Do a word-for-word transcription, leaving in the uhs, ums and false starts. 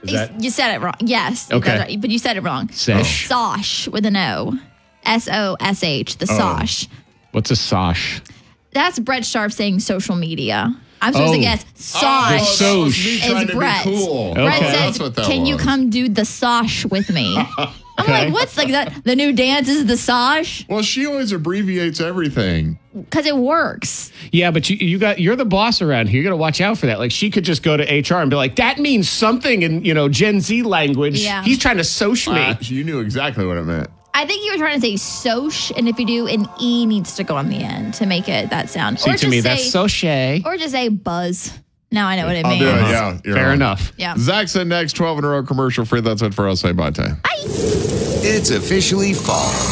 Is that- You said it wrong. Yes. Okay. That's right, but you said it wrong. Sesh. Sosh with an O. S O S H, the Sosh. What's a sosh? That's Brett Sharp saying social media. I'm supposed Oh. to guess. Oh, Sosh that was me is trying to be Brett. cool. Brett Okay. says, That's what that can you was. come do the Sosh with me? I'm Okay. like, what's like that? The new dance is the Sosh? Well, she always abbreviates everything. Because it works. Yeah, but you you got you're the boss around here. You got to watch out for that. Like she could just go to H R and be like, "That means something in you know Gen Z language." Yeah. He's trying to soch me. Uh, you knew exactly what it meant. I think you were trying to say soch, and if you do, an E needs to go on the end to make it that sound. See, or to just me, say, that's soche. Or just say buzz. Now I know what it I'll means. do it. Yeah, you're Fair on. enough. Yeah. Zach said next, twelve in a row commercial free. That's it for us. Say bye, Ty. It's officially fall.